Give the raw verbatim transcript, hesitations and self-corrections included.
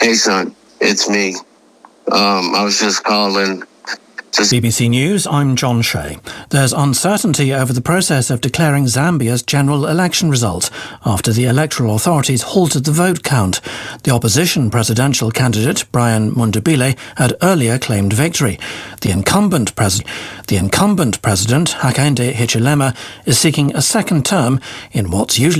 Hey, son, it's me. Um, I was just calling. Just B B C News, I'm John Shea. There's uncertainty over the process of declaring Zambia's general election results after the electoral authorities halted the vote count. The opposition presidential candidate, Brian Mundubile, had earlier claimed victory. The incumbent, pres- the incumbent president, Hakainde Hichilema, is seeking a second term in what's usually